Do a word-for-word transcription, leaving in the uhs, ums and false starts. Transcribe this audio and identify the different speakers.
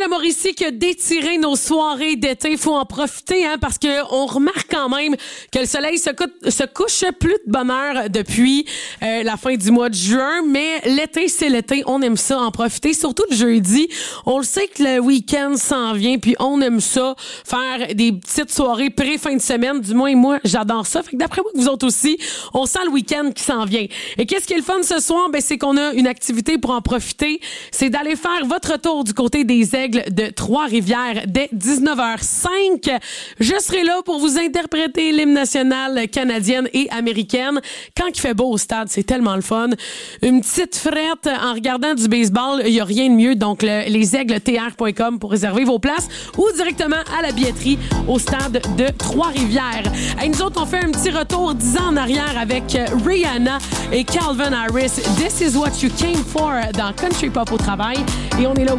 Speaker 1: Mauricie que d'étirer nos soirées d'été, il faut en profiter hein, parce que on remarque quand même que le soleil se, cou- se couche plus de bonne heure depuis euh, la fin du mois de juin, mais l'été c'est l'été, on aime ça en profiter, surtout le jeudi. On le sait que le week-end s'en vient, puis on aime ça faire des petites soirées pré-fin de semaine, du moins moi j'adore ça. Fait que d'après moi que vous autres aussi, on sent le week-end qui s'en vient. Et qu'est-ce qui est le fun ce soir? Ben c'est qu'on a une activité pour en profiter, c'est d'aller faire votre tour du côté des Aigles de Trois-Rivières dès dix-neuf heures cinq. Je serai là pour vous interpréter l'hymne national canadienne et américaine. Quand il fait beau au stade, c'est tellement le fun. Une petite frette en regardant du baseball, il n'y a rien de mieux. Donc, le, les aigles T R point com pour réserver vos places ou directement à la billetterie au stade de Trois-Rivières. Et nous autres, on fait un petit retour dix ans en arrière avec Rihanna et Calvin Harris. This is what you came for dans Country Pop au travail. Et on est là